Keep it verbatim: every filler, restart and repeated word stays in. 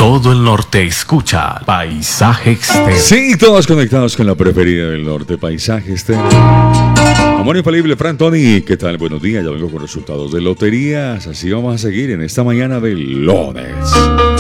Todo el norte escucha Paisaje Externo. Sí, todos conectados con la preferida del norte, Paisaje Externo. Amor infalible, Fran Tony, ¿qué tal? Buenos días, ya vengo con resultados de loterías. Así vamos a seguir en esta mañana de lunes.